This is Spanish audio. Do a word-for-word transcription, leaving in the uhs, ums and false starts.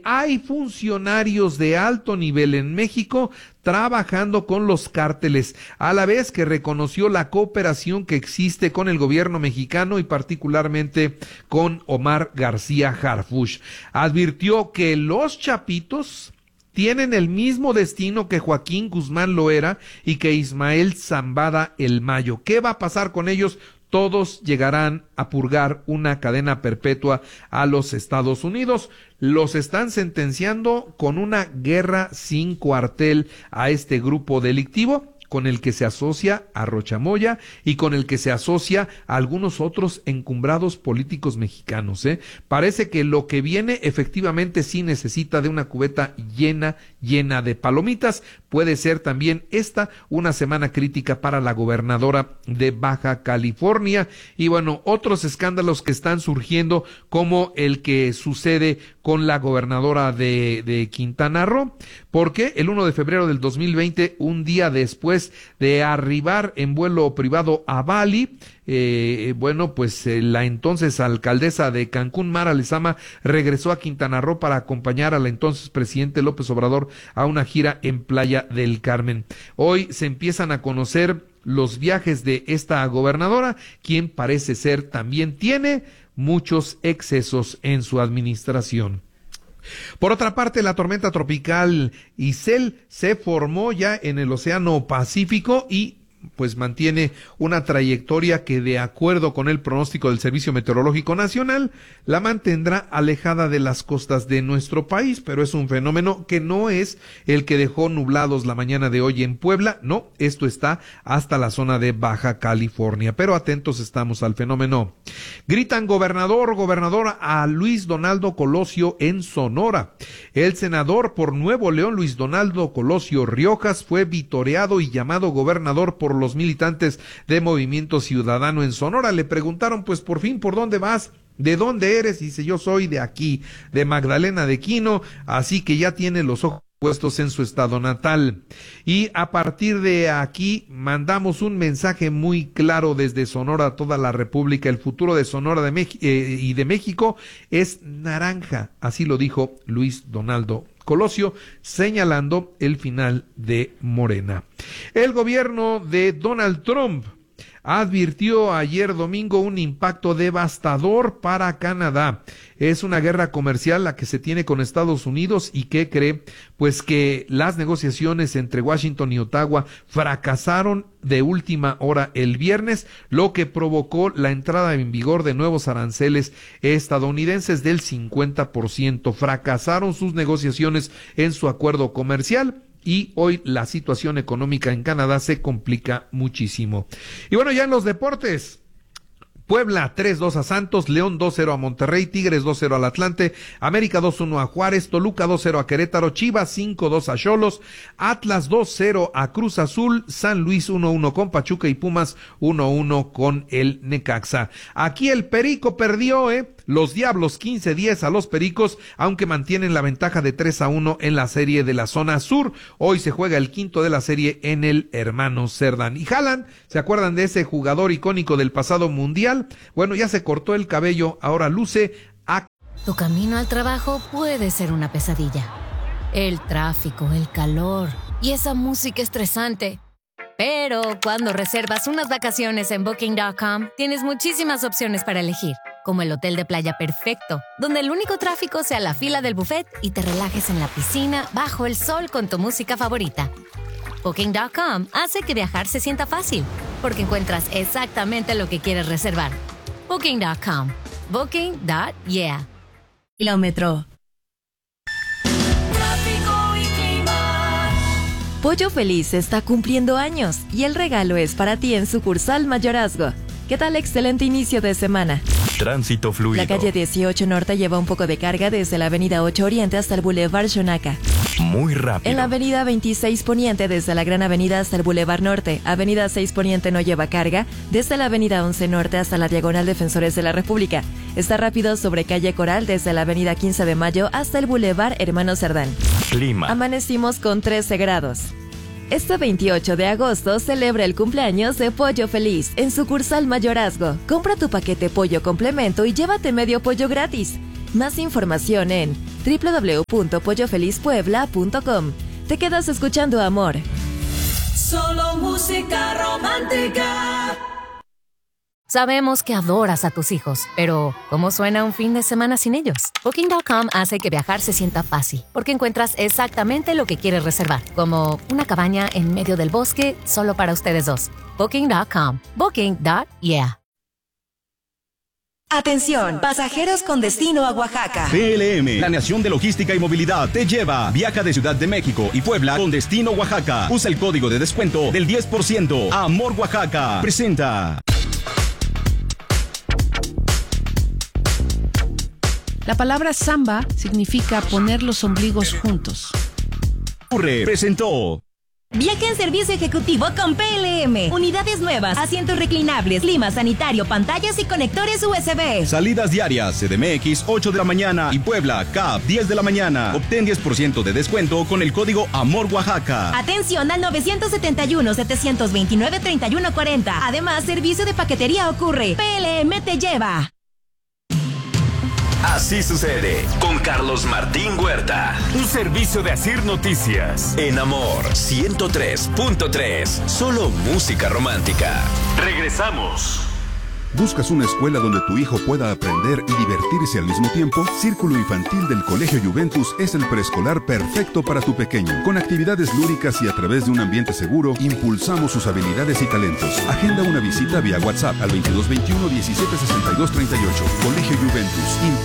hay funcionarios de alto nivel en México trabajando con los cárteles, a la vez que reconoció la cooperación que existe con el gobierno mexicano y particularmente con Omar García Harfuch. Advirtió que los chapitos tienen el mismo destino que Joaquín Guzmán Loera y que Ismael Zambada el Mayo. ¿Qué va a pasar con ellos? Todos llegarán a purgar una cadena perpetua a los Estados Unidos. Los están sentenciando con una guerra sin cuartel a este grupo delictivo, con el que se asocia a Rocha Moya y con el que se asocia a algunos otros encumbrados políticos mexicanos, ¿eh? Parece que lo que viene efectivamente sí necesita de una cubeta llena, llena de palomitas. Puede ser también esta una semana crítica para la gobernadora de Baja California. Y bueno, otros escándalos que están surgiendo, como el que sucede con la gobernadora de, de Quintana Roo, porque el uno de febrero del dos mil veinte, un día después de arribar en vuelo privado a Bali, eh, bueno, pues eh, la entonces alcaldesa de Cancún, Mara Lezama, regresó a Quintana Roo para acompañar al entonces presidente López Obrador a una gira en Playa del Carmen. Hoy se empiezan a conocer los viajes de esta gobernadora, quien parece ser también tiene muchos excesos en su administración. Por otra parte, la tormenta tropical Isel se formó ya en el Océano Pacífico y pues mantiene una trayectoria que, de acuerdo con el pronóstico del Servicio Meteorológico Nacional, la mantendrá alejada de las costas de nuestro país, pero es un fenómeno que no es el que dejó nublados la mañana de hoy en Puebla, no, esto está hasta la zona de Baja California, pero atentos estamos al fenómeno. Gritan gobernador, gobernador a Luis Donaldo Colosio en Sonora. El senador por Nuevo León, Luis Donaldo Colosio Riojas, fue vitoreado y llamado gobernador por los militantes de Movimiento Ciudadano en Sonora. Le preguntaron, pues por fin, ¿por dónde vas? ¿De dónde eres? Y dice, yo soy de aquí, de Magdalena de Quino, así que ya tiene los ojos puestos en su estado natal. Y a partir de aquí mandamos un mensaje muy claro desde Sonora a toda la República. El futuro de Sonora de Mex- eh, y de México es naranja, así lo dijo Luis Donaldo Colosio, señalando el final de Morena. El gobierno de Donald Trump advirtió ayer domingo un impacto devastador para Canadá. Es una guerra comercial la que se tiene con Estados Unidos y que cree, pues que las negociaciones entre Washington y Ottawa fracasaron de última hora el viernes, lo que provocó la entrada en vigor de nuevos aranceles estadounidenses del cincuenta por ciento. Fracasaron sus negociaciones en su acuerdo comercial. Y hoy la situación económica en Canadá se complica muchísimo. Y bueno, ya en los deportes, Puebla tres dos a Santos, León dos cero a Monterrey, Tigres dos cero al Atlante, América dos uno a Juárez, Toluca dos cero a Querétaro, Chivas cinco dos a Xolos, Atlas dos cero a Cruz Azul, San Luis uno uno con Pachuca y Pumas uno uno con el Necaxa. Aquí el Perico perdió, eh. Los Diablos quince diez a los Pericos, aunque mantienen la ventaja de tres a uno en la serie de la zona sur. Hoy se juega el quinto de la serie en el Hermano Cerdán. Y Haaland, ¿se acuerdan de ese jugador icónico del pasado mundial? Bueno, ya se cortó el cabello, ahora luce a... Tu camino al trabajo puede ser una pesadilla. El tráfico, el calor y esa música estresante. Pero cuando reservas unas vacaciones en Booking punto com, tienes muchísimas opciones para elegir, como el hotel de playa perfecto, donde el único tráfico sea la fila del buffet y te relajes en la piscina bajo el sol con tu música favorita. Booking punto com hace que viajar se sienta fácil, porque encuentras exactamente lo que quieres reservar. Booking punto com. Booking punto yeah. Kilómetro. Pollo Feliz está cumpliendo años y el regalo es para ti en sucursal Mayorazgo. ¿Qué tal excelente inicio de semana? Tránsito fluido. La calle dieciocho Norte lleva un poco de carga desde la avenida ocho Oriente hasta el Boulevard Xonaca. Muy rápido. En la avenida veintiséis Poniente desde la Gran Avenida hasta el Boulevard Norte. Avenida seis Poniente no lleva carga desde la avenida once Norte hasta la Diagonal Defensores de la República. Está rápido sobre calle Coral desde la avenida quince de Mayo hasta el Boulevard Hermano Cerdán. Clima. Amanecimos con trece grados. Este veintiocho de agosto celebra el cumpleaños de Pollo Feliz en sucursal Mayorazgo. Compra tu paquete pollo complemento y llévate medio pollo gratis. Más información en doble u doble u doble u punto pollo feliz puebla punto com. Te quedas escuchando Amor. Solo música romántica. Sabemos que adoras a tus hijos, pero ¿cómo suena un fin de semana sin ellos? Booking punto com hace que viajar se sienta fácil, porque encuentras exactamente lo que quieres reservar, como una cabaña en medio del bosque solo para ustedes dos. Booking punto com. Booking. Yeah. Atención, pasajeros con destino a Oaxaca. P L M, Planeación de Logística y Movilidad, te lleva. Viaja de Ciudad de México y Puebla con destino Oaxaca. Usa el código de descuento del diez por ciento. Amor Oaxaca. Presenta. La palabra samba significa poner los ombligos juntos. Presentó. Viaje en servicio ejecutivo con P L M. Unidades nuevas, asientos reclinables, clima sanitario, pantallas y conectores U S B. Salidas diarias, C D M X ocho de la mañana y Puebla, C A P diez de la mañana. Obtén diez por ciento de descuento con el código Amor Oaxaca. Atención al nueve siete uno, siete dos nueve, tres uno cuatro cero. Además, servicio de paquetería ocurre. P L M te lleva. Así sucede con Carlos Martín Huerta. Un servicio de Asir Noticias. En Amor ciento tres punto tres. Solo música romántica. Regresamos. ¿Buscas una escuela donde tu hijo pueda aprender y divertirse al mismo tiempo? Círculo Infantil del Colegio Juventus es el preescolar perfecto para tu pequeño. Con actividades lúdicas y a través de un ambiente seguro, impulsamos sus habilidades y talentos. Agenda una visita vía WhatsApp al veintidós veintiuno, diecisiete sesenta y dos treinta y ocho. Colegio Juventus.